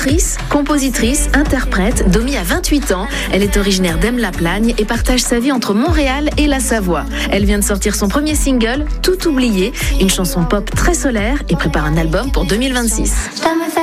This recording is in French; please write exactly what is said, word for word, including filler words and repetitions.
Autrice, compositrice, interprète, Domi a vingt-huit ans. Elle est originaire d'Aime-la-Plagne et partage sa vie entre Montréal et la Savoie. Elle vient de sortir son premier single, Tout oublié, une chanson pop très solaire et prépare un album pour deux mille vingt-six.